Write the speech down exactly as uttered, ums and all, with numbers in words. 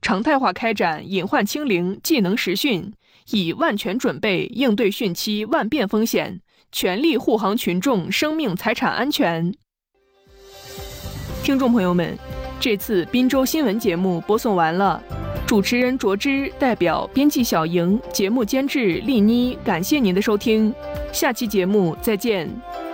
常态化开展隐患清零技能实训，以万全准备应对汛期万变风险，全力护航群众生命财产安全。听众朋友们，这次滨州新闻节目播送完了，主持人卓之代表编辑小莹、节目监制丽妮，感谢您的收听，下期节目再见。